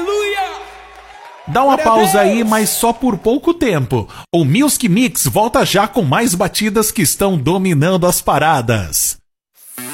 Aleluia! Dá uma pausa aí, mas só por pouco tempo. O Music Mix volta já com mais batidas que estão dominando as paradas.